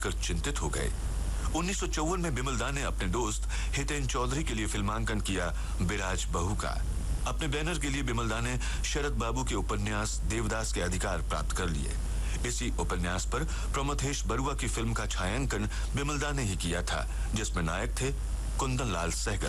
कर चिंतित हो गए। 1954 में बिमलदा ने अपने दोस्त हितेन चौधरी के लिए फिल्मांकन किया बिराज बहू का। अपने बैनर के लिए बिमलदा ने शरद बाबू के उपन्यास देवदास के अधिकार प्राप्त कर लिए। इसी उपन्यास पर प्रमथेश बरुआ की फिल्म का छायांकन बिमलदा ने ही किया था, जिसमें नायक थे कुंदन लाल सहगल।